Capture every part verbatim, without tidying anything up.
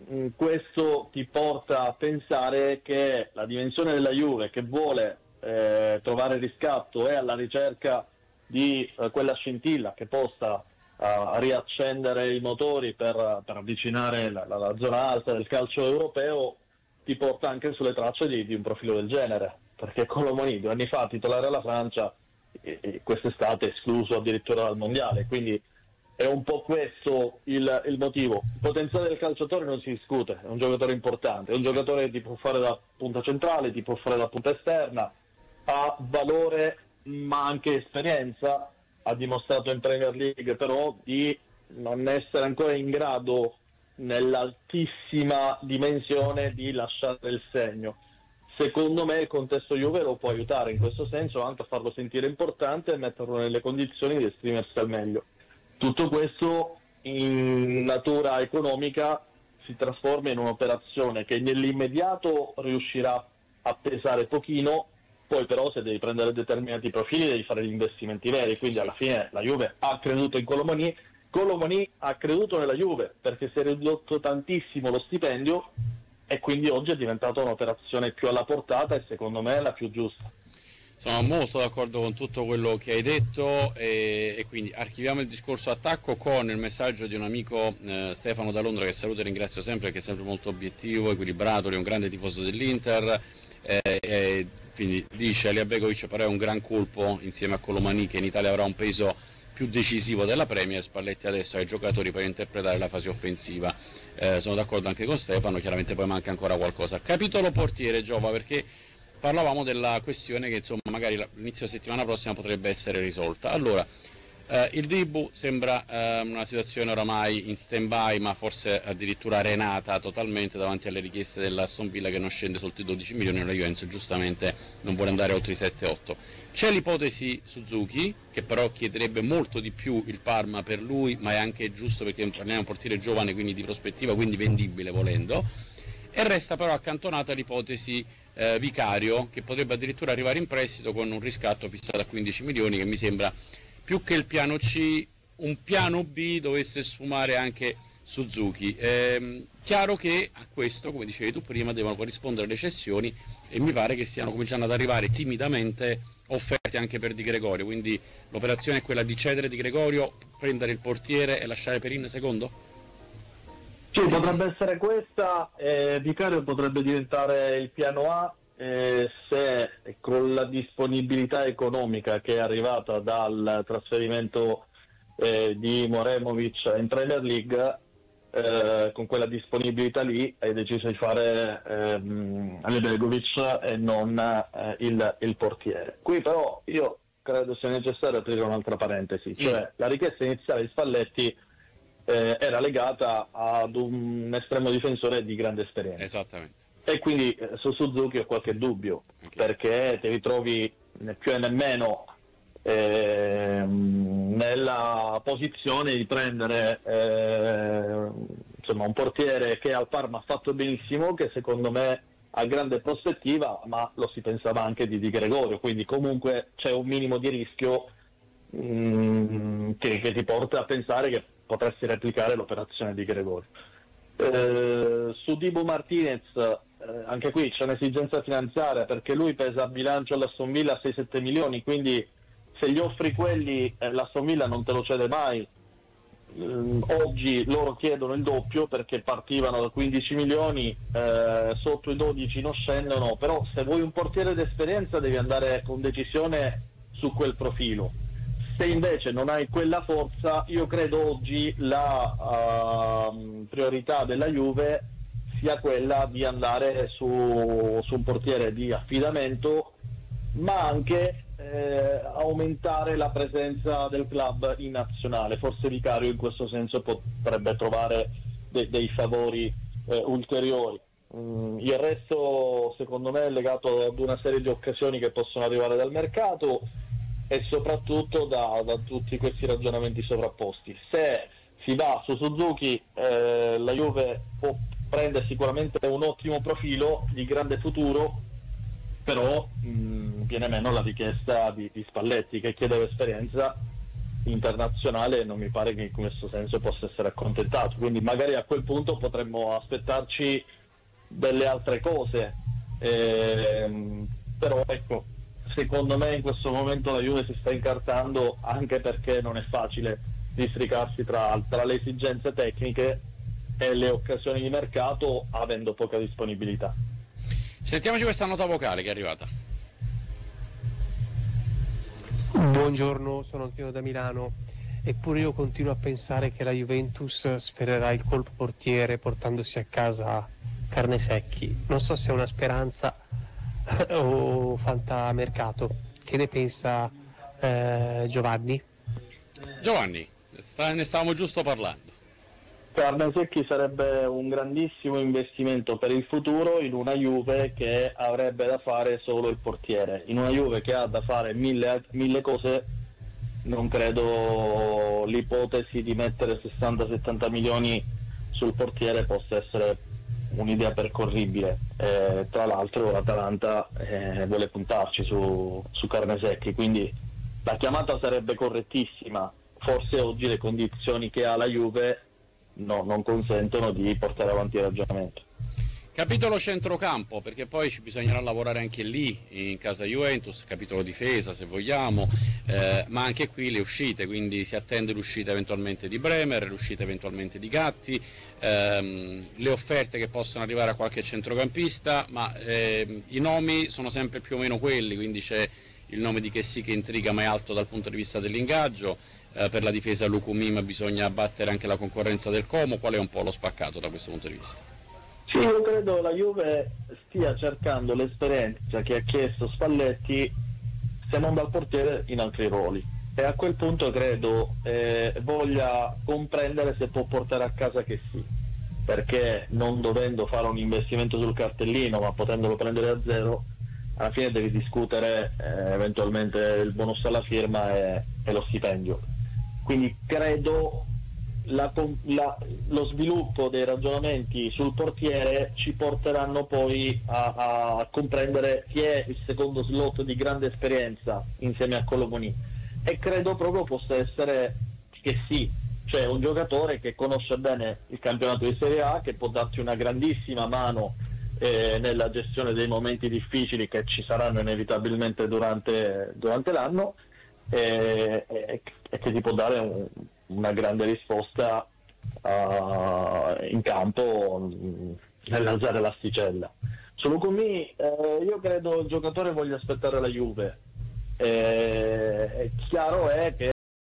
mh, questo ti porta a pensare che la dimensione della Juve, che vuole eh, trovare riscatto, è alla ricerca di eh, quella scintilla che possa uh, riaccendere i motori per, per avvicinare la, la, la zona alta del calcio europeo, ti porta anche sulle tracce di, di un profilo del genere, perché Colomoni due anni fa titolare alla Francia e, e quest'estate escluso addirittura dal mondiale, quindi è un po' questo il, il motivo. Il potenziale del calciatore non si discute, è un giocatore importante, è un giocatore che ti può fare da punta centrale, ti può fare da punta esterna, ha valore ma anche esperienza, ha dimostrato in Premier League però di non essere ancora in grado nell'altissima dimensione di lasciare il segno. Secondo me il contesto Juve lo può aiutare in questo senso, anche a farlo sentire importante e metterlo nelle condizioni di esprimersi al meglio. Tutto questo in natura economica si trasforma in un'operazione che nell'immediato riuscirà a pesare pochino, poi però se devi prendere determinati profili devi fare gli investimenti veri, quindi alla fine la Juve ha creduto in Colomoni, Colomoni ha creduto nella Juve perché si è ridotto tantissimo lo stipendio e quindi oggi è diventata un'operazione più alla portata e secondo me la più giusta. Sono molto d'accordo con tutto quello che hai detto e, e quindi archiviamo il discorso attacco con il messaggio di un amico eh, Stefano da Londra, che saluto e ringrazio sempre, che è sempre molto obiettivo, equilibrato, è un grande tifoso dell'Inter, eh, eh, quindi dice: Elia Begovic però è un gran colpo insieme a Colomani, che in Italia avrà un peso più decisivo della Premier. Spalletti adesso ha i giocatori per interpretare la fase offensiva. Eh, sono d'accordo anche con Stefano, chiaramente poi manca ancora qualcosa. Capitolo portiere, Giova, perché parlavamo della questione che insomma magari l'inizio settimana prossima potrebbe essere risolta. Allora, eh, il Dibu sembra eh, una situazione oramai in stand-by, ma forse addirittura arenata totalmente davanti alle richieste dell'Aston Villa, che non scende sotto i dodici milioni, e la Juventus giustamente non vuole andare oltre i sette otto. C'è l'ipotesi Suzuki, che però chiederebbe molto di più il Parma per lui, ma è anche giusto perché parliamo di un portiere giovane, quindi di prospettiva, quindi vendibile volendo. E resta però accantonata l'ipotesi eh, Vicario, che potrebbe addirittura arrivare in prestito con un riscatto fissato a quindici milioni, che mi sembra più che il piano C, un piano B dovesse sfumare anche Suzuki. Eh, chiaro che a questo, come dicevi tu prima, devono corrispondere le cessioni e mi pare che stiano cominciando ad arrivare timidamente offerte anche per Di Gregorio, quindi l'operazione è quella di cedere Di Gregorio, prendere il portiere e lasciare Perin secondo? Sì, potrebbe essere questa, eh, Vicario potrebbe diventare il piano A eh, se con la disponibilità economica che è arrivata dal trasferimento eh, di Moremovic in Premier League, eh, con quella disponibilità lì hai deciso di fare ehm, Begovic e non eh, il, il portiere. Qui però io credo sia necessario aprire un'altra parentesi, cioè mm. la richiesta iniziale di Spalletti Eh, era legata ad un estremo difensore di grande esperienza. Esattamente. E quindi eh, su Suzuki ho qualche dubbio, okay, perché ti ritrovi né più e nemmeno eh, nella posizione di prendere eh, insomma un portiere che al Parma ha fatto benissimo, che secondo me ha grande prospettiva, ma lo si pensava anche di Di Gregorio, quindi comunque c'è un minimo di rischio mh, che, che ti porta a pensare che potresti replicare l'operazione di Gregorio. Eh, su Dibu Martinez eh, anche qui c'è un'esigenza finanziaria, perché lui pesa a bilancio all'Aston Villa sei sette milioni, quindi se gli offri quelli eh, l'Aston Villa non te lo cede mai. Eh, oggi loro chiedono il doppio perché partivano da quindici milioni, eh, sotto i dodici non scendono, però se vuoi un portiere d'esperienza devi andare con decisione su quel profilo. Se invece non hai quella forza, io credo oggi la uh, priorità della Juve sia quella di andare su, su un portiere di affidamento, ma anche eh, aumentare la presenza del club in nazionale. Forse Vicario in questo senso potrebbe trovare de- dei favori eh, ulteriori. Mm, il resto secondo me è legato ad una serie di occasioni che possono arrivare dal mercato e soprattutto da, da tutti questi ragionamenti sovrapposti. Se si va su Suzuki, eh, la Juve può prendere sicuramente un ottimo profilo di grande futuro, però mh, viene meno la richiesta di, di Spalletti, che chiedeva esperienza internazionale non mi pare che in questo senso possa essere accontentato, quindi magari a quel punto potremmo aspettarci delle altre cose, ehm, però ecco, secondo me in questo momento la Juve si sta incartando anche perché non è facile districarsi tra, tra le esigenze tecniche e le occasioni di mercato avendo poca disponibilità. Sentiamoci questa nota vocale che è arrivata. Buongiorno, sono Antonio da Milano. Eppure io continuo a pensare che la Juventus sferrerà il colpo portiere portandosi a casa Carnesecchi. Non so se è una speranza o fantamercato. Che ne pensa eh, Giovanni? Giovanni, sta, ne stavamo giusto parlando. Carnesecchi sarebbe un grandissimo investimento per il futuro in una Juve che avrebbe da fare solo il portiere. In una Juve che ha da fare mille, mille cose, non credo l'ipotesi di mettere sessanta settanta milioni sul portiere possa essere un'idea percorribile. Eh, tra l'altro l'Atalanta eh, vuole puntarci su, su Carnesecchi, quindi la chiamata sarebbe correttissima. Forse oggi le condizioni che ha la Juve no, non consentono di portare avanti il ragionamento. Capitolo centrocampo, perché poi ci bisognerà lavorare anche lì in casa Juventus, capitolo difesa se vogliamo, eh, ma anche qui le uscite, quindi si attende l'uscita eventualmente di Bremer, l'uscita eventualmente di Gatti, ehm, le offerte che possono arrivare a qualche centrocampista, ma eh, i nomi sono sempre più o meno quelli, quindi c'è il nome di Chessy che intriga ma è alto dal punto di vista dell'ingaggio, eh, per la difesa Lucumima bisogna abbattere anche la concorrenza del Como. Qual è un po' lo spaccato da questo punto di vista? Sì, io credo la Juve stia cercando l'esperienza che ha chiesto Spalletti, se non dal portiere, in altri ruoli, e a quel punto credo eh, voglia comprendere se può portare a casa che sì, perché non dovendo fare un investimento sul cartellino ma potendolo prendere a zero, alla fine devi discutere eh, eventualmente il bonus alla firma e, e lo stipendio. Quindi credo La, la, lo sviluppo dei ragionamenti sul portiere ci porteranno poi a, a comprendere chi è il secondo slot di grande esperienza insieme a Colomoni, e credo proprio possa essere che sì, cioè un giocatore che conosce bene il campionato di Serie A, che può darti una grandissima mano eh, nella gestione dei momenti difficili che ci saranno inevitabilmente durante, durante l'anno, e, e, e che ti può dare un una grande risposta uh, in campo mh, nell'alzare l'asticella. Su Lucumí eh, io credo il giocatore voglia aspettare la Juve. Eh, è chiaro è che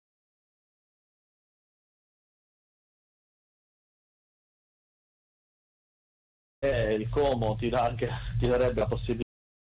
eh, il Como ti dà anche, ti darebbe la possibilità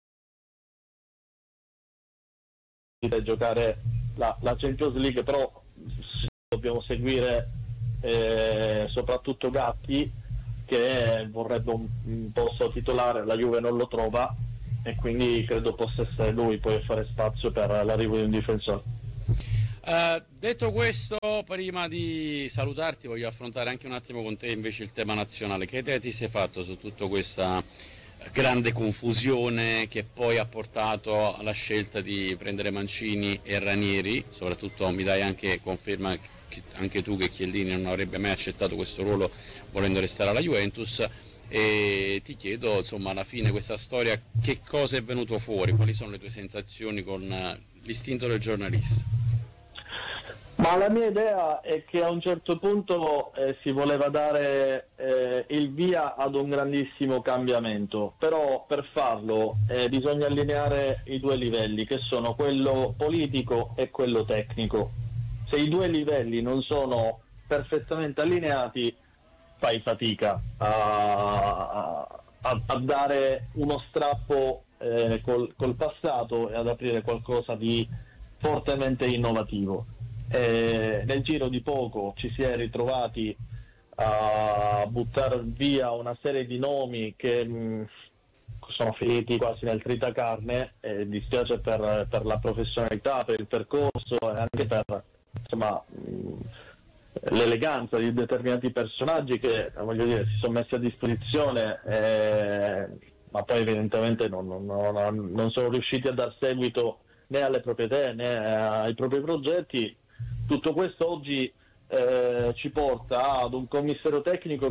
di giocare la, la Champions League, però dobbiamo seguire eh, soprattutto Gatti, che vorrebbe un, un posto titolare, la Juve non lo trova, e quindi credo possa essere lui poi a fare spazio per l'arrivo di un difensore. Uh, detto questo, prima di salutarti voglio affrontare anche un attimo con te invece il tema nazionale. Che idea ti sei fatto su tutta questa grande confusione che poi ha portato alla scelta di prendere Mancini e Ranieri? Soprattutto mi dai anche conferma che anche tu che Chiellini non avrebbe mai accettato questo ruolo volendo restare alla Juventus, e ti chiedo insomma alla fine questa storia che cosa è venuto fuori, quali sono le tue sensazioni con l'istinto del giornalista? Ma la mia idea è che a un certo punto eh, si voleva dare eh, il via ad un grandissimo cambiamento, però per farlo eh, bisogna allineare i due livelli, che sono quello politico e quello tecnico. Se i due livelli non sono perfettamente allineati, fai fatica a, a, a dare uno strappo eh, col, col passato e ad aprire qualcosa di fortemente innovativo. Eh, nel giro di poco ci si è ritrovati a buttare via una serie di nomi che mh, sono finiti quasi nel tritacarne, e dispiace per, per la professionalità, per il percorso e anche per insomma mh, l'eleganza di determinati personaggi che, voglio dire, si sono messi a disposizione, eh, ma poi evidentemente non, non, non, non sono riusciti a dar seguito né alle proprie idee né ai propri progetti. Tutto questo oggi eh, ci porta ad un commissario tecnico